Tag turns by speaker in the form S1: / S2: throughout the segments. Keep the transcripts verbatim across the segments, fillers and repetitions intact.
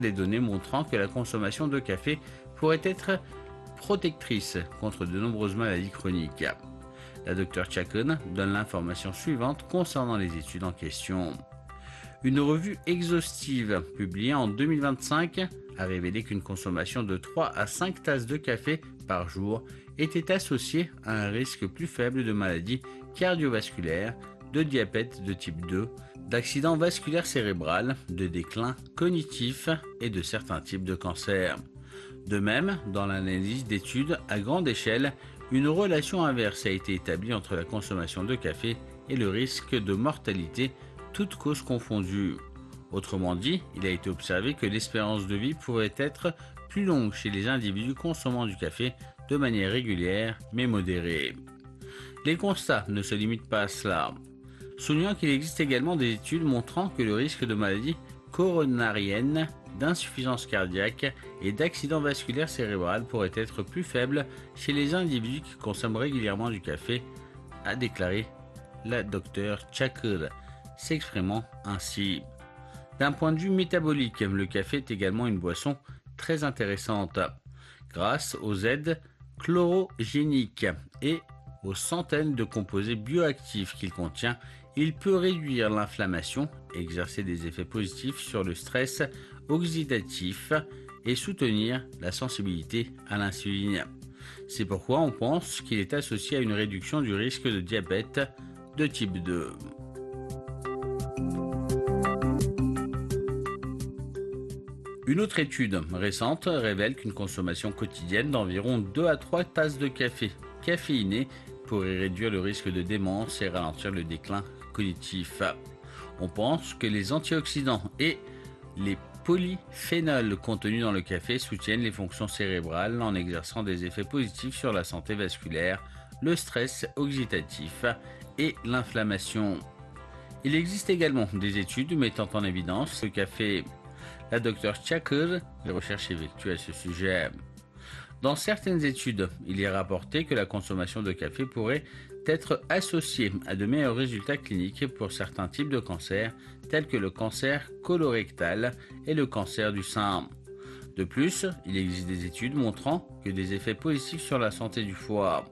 S1: des données montrant que la consommation de café pourrait être protectrice contre de nombreuses maladies chroniques. La docteure Chacon donne l'information suivante concernant les études en question. Une revue exhaustive publiée en deux mille vingt-cinq a révélé qu'une consommation de trois à cinq tasses de café par jour était associée à un risque plus faible de maladies cardiovasculaires, de diabète de type deux, d'accident vasculaire cérébral, de déclin cognitif et de certains types de cancers. De même, dans l'analyse d'études à grande échelle, une relation inverse a été établie entre la consommation de café et le risque de mortalité, toutes causes confondues. Autrement dit, il a été observé que l'espérance de vie pourrait être plus longue chez les individus consommant du café de manière régulière mais modérée. Les constats ne se limitent pas à cela. Soulignant qu'il existe également des études montrant que le risque de maladies coronariennes, d'insuffisance cardiaque et d'accident vasculaire cérébral pourrait être plus faible chez les individus qui consomment régulièrement du café, a déclaré la docteure Chacon, s'exprimant ainsi. D'un point de vue métabolique, le café est également une boisson très intéressante, grâce aux aides chlorogéniques et aux centaines de composés bioactifs qu'il contient. Il peut réduire l'inflammation, exercer des effets positifs sur le stress oxydatif et soutenir la sensibilité à l'insuline. C'est pourquoi on pense qu'il est associé à une réduction du risque de diabète de type deux. Une autre étude récente révèle qu'une consommation quotidienne d'environ deux à trois tasses de café caféiné pourrait réduire le risque de démence et ralentir le déclin cognitif. On pense que les antioxydants et les polyphénols contenus dans le café soutiennent les fonctions cérébrales en exerçant des effets positifs sur la santé vasculaire, le stress oxydatif et l'inflammation. Il existe également des études mettant en évidence le café. La docteure Chacon, les recherches effectuées à ce sujet. Dans certaines études, il est rapporté que la consommation de café pourrait être associée à de meilleurs résultats cliniques pour certains types de cancers, tels que le cancer colorectal et le cancer du sein. De plus, il existe des études montrant que des effets positifs sur la santé du foie.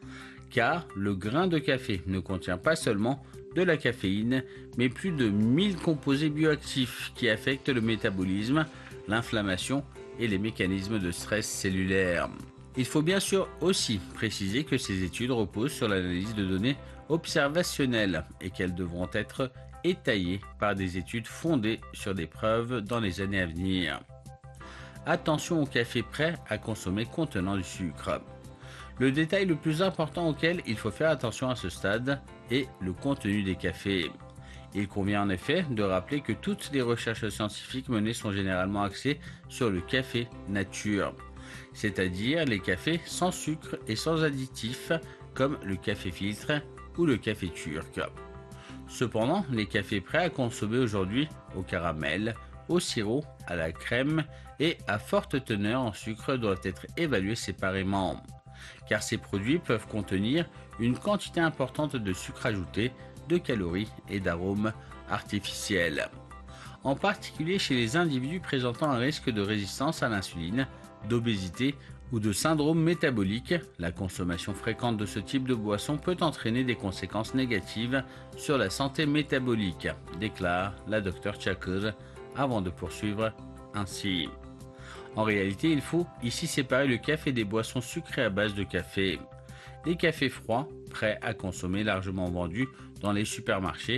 S1: Car le grain de café ne contient pas seulement de la caféine, mais plus de mille composés bioactifs qui affectent le métabolisme, l'inflammation et les mécanismes de stress cellulaire. Il faut bien sûr aussi préciser que ces études reposent sur l'analyse de données observationnelles et qu'elles devront être étayées par des études fondées sur des preuves dans les années à venir. Attention au café prêt à consommer contenant du sucre. Le détail le plus important auquel il faut faire attention à ce stade est le contenu des cafés. Il convient en effet de rappeler que toutes les recherches scientifiques menées sont généralement axées sur le café nature, c'est-à-dire les cafés sans sucre et sans additifs comme le café filtre ou le café turc. Cependant, les cafés prêts à consommer aujourd'hui au caramel, au sirop, à la crème et à forte teneur en sucre doivent être évalués séparément, car ces produits peuvent contenir une quantité importante de sucre ajouté, de calories et d'arômes artificiels. En particulier chez les individus présentant un risque de résistance à l'insuline, d'obésité ou de syndrome métabolique, la consommation fréquente de ce type de boisson peut entraîner des conséquences négatives sur la santé métabolique, déclare la docteure Chacon avant de poursuivre ainsi. En réalité, il faut ici séparer le café des boissons sucrées à base de café. Les cafés froids, prêts à consommer, largement vendus dans les supermarchés,